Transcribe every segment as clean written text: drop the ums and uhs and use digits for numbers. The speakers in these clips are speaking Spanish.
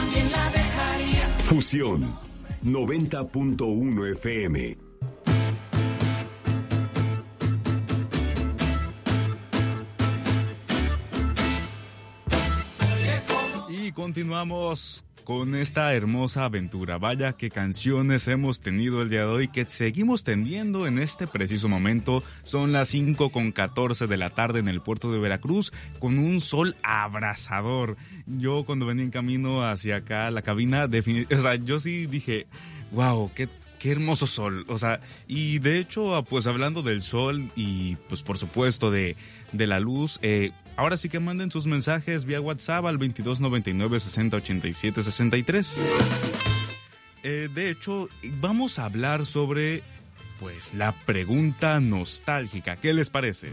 también la dejaría. Fusión 90.1 FM. Y continuamos con esta hermosa aventura. Vaya que canciones hemos tenido el día de hoy, que seguimos teniendo en este preciso momento. Son las 5:14 de la tarde en el puerto de Veracruz, con un sol abrasador. Yo cuando venía en camino hacia acá a la cabina, yo sí dije, wow, qué hermoso sol. Y de hecho, pues hablando del sol y pues por supuesto de la luz, ahora sí que manden sus mensajes vía WhatsApp al 2299 60 87 63. De hecho, vamos a hablar sobre pues la pregunta nostálgica. ¿Qué les parece?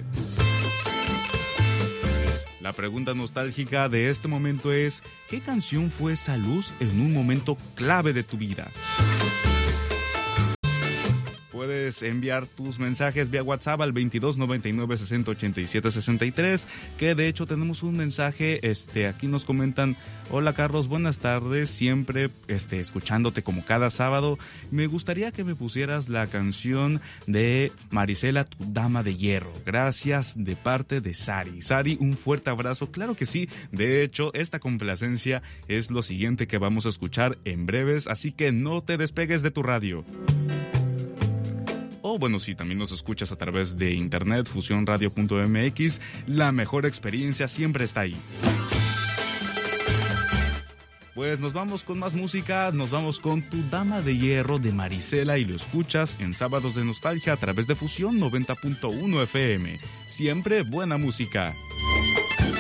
La pregunta nostálgica de este momento es: ¿qué canción fue esa luz en un momento clave de tu vida? Puedes enviar tus mensajes vía WhatsApp al 2299 60 87 63, que de hecho tenemos un mensaje, aquí nos comentan: hola Carlos, buenas tardes, siempre escuchándote como cada sábado. Me gustaría que me pusieras la canción de Marisela, tu dama de hierro. Gracias, de parte de Sari. Sari, un fuerte abrazo. Claro que sí, de hecho esta complacencia es lo siguiente que vamos a escuchar en breves, así que no te despegues de tu radio. O bueno, sí, también nos escuchas a través de internet, fusionradio.mx, la mejor experiencia siempre está ahí. Pues nos vamos con más música, nos vamos con Tu Dama de Hierro de Marisela y lo escuchas en Sábados de Nostalgia a través de Fusión 90.1 FM. Siempre buena música.